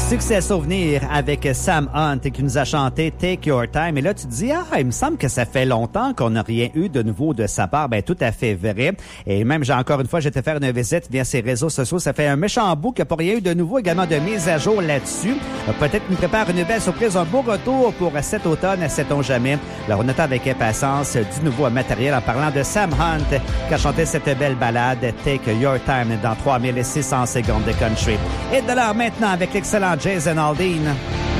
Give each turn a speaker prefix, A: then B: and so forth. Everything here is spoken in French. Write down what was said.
A: Succès souvenir avec Sam Hunt qui nous a chanté Take Your Time. Et là, tu te dis, il me semble que ça fait longtemps qu'on n'a rien eu de nouveau de sa part. Ben, tout à fait vrai. Et même, encore une fois, j'étais faire une visite via ses réseaux sociaux. Ça fait un méchant bout qu'il n'y a pas rien eu de nouveau, également de mise à jour là-dessus. Peut-être nous prépare une belle surprise, un beau retour pour cet automne, sait-on jamais. Alors, on attend avec impatience du nouveau matériel en parlant de Sam Hunt qui a chanté cette belle balade Take Your Time dans 3600 secondes de country. Et de l'heure maintenant avec l'excellent Jason Aldean.